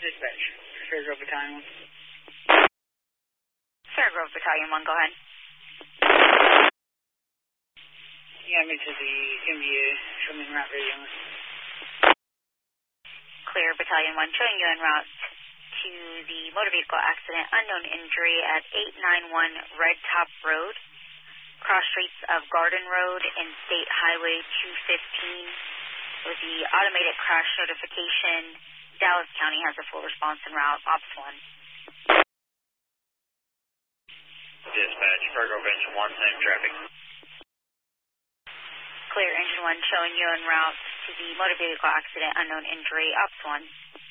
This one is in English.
Dispatch, Fairgrove Battalion 1. Fairgrove Battalion 1, go ahead. Yeah, me to the MVA, show me en route radio. Clear, Battalion 1, showing you en route to the motor vehicle accident, unknown injury at 891 Red Top Road, cross streets of Garden Road and State Highway 215. With the automated crash notification, Dallas County has a full response en route, Ops 1. Dispatch, Fairgrove Engine 1, same traffic. Clear, Engine 1 showing you en route to the motor vehicle accident, unknown injury, Ops 1.